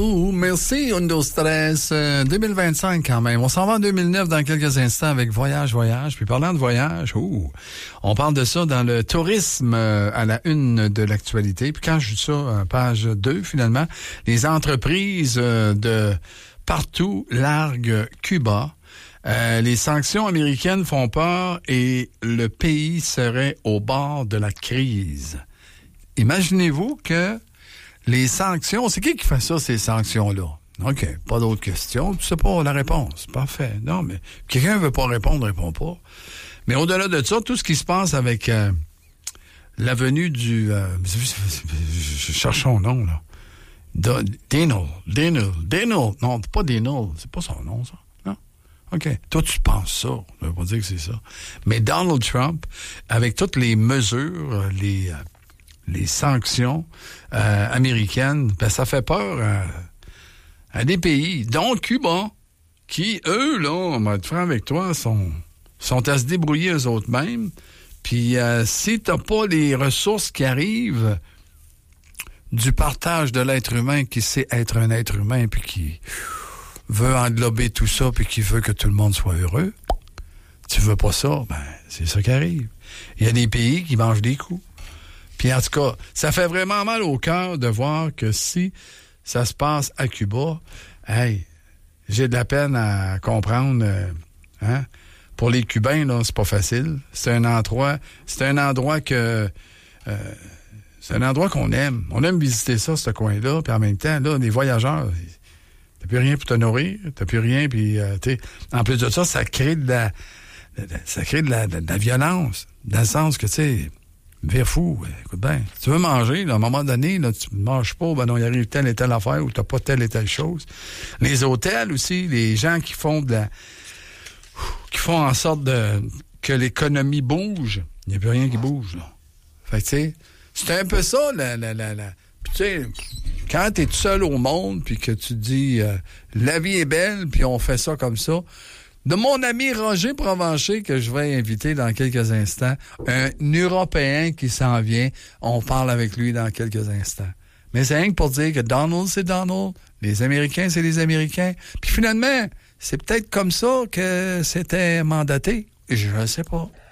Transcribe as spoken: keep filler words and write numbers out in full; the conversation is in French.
Ouh, merci, Undo Stress. Euh, deux mille vingt-cinq quand même. On s'en va en deux mille neuf dans quelques instants avec Voyage, Voyage. Puis parlant de voyage, ouh, on parle de ça dans le tourisme euh, à la une de l'actualité. Puis quand je dis ça, euh, page deux finalement, les entreprises euh, de partout larguent Cuba. Euh, les sanctions américaines font peur et le pays serait au bord de la crise. Imaginez-vous que les sanctions, c'est qui qui fait ça, ces sanctions-là? OK, pas d'autres questions. Tu sais pas la réponse. Parfait. Non, mais quelqu'un veut pas répondre, répond pas. Mais au-delà de ça, tout ce qui se passe avec euh, la venue du... Euh, je cherche son nom, là. Dino. Dino. Dino. Non, pas Dino. C'est pas son nom, ça. Non? OK. Toi, tu penses ça. Je veux pas dire que c'est ça. Mais Donald Trump, avec toutes les mesures, les... Euh, les sanctions euh, américaines, ben, ça fait peur à, à des pays, dont Cuba, qui, eux, là, on va être franc avec toi, sont, sont à se débrouiller eux autres mêmes. Puis euh, si t'as pas les ressources qui arrivent du partage de l'être humain qui sait être un être humain, puis qui veut englober tout ça, puis qui veut que tout le monde soit heureux, tu veux pas ça, ben c'est ça qui arrive. Il y a des pays qui mangent des coups. Puis en tout cas, ça fait vraiment mal au cœur de voir que si ça se passe à Cuba, hey, j'ai de la peine à comprendre. Euh, hein? Pour les Cubains, là, c'est pas facile. C'est un endroit, c'est un endroit que, euh, c'est un endroit qu'on aime. On aime visiter ça, ce coin-là. Puis en même temps, là, les voyageurs, t'as plus rien pour te nourrir, t'as plus rien. Puis, euh, tu sais, en plus de ça, ça crée de la, de, de, ça crée de la, de, de la violence, dans le sens que, tu sais. Vire fou, écoute bien. Si tu veux manger, là, à un moment donné, là, tu ne manges pas, ben non, il arrive telle et telle affaire ou tu n'as pas telle et telle chose. Les hôtels aussi, les gens qui font de la. qui font en sorte de que l'économie bouge, il n'y a plus rien qui bouge, là. Fait que, tu sais, c'est un peu ça, la. la, la, la. Puis, tu sais, quand tu es tout seul au monde, puis que tu dis euh, la vie est belle, puis on fait ça comme ça. De mon ami Roger Provencher, que je vais inviter dans quelques instants, un Européen qui s'en vient, on parle avec lui dans quelques instants. Mais c'est rien que pour dire que Donald, c'est Donald, les Américains, c'est les Américains. Puis finalement, c'est peut-être comme ça que c'était mandaté. Je ne sais pas.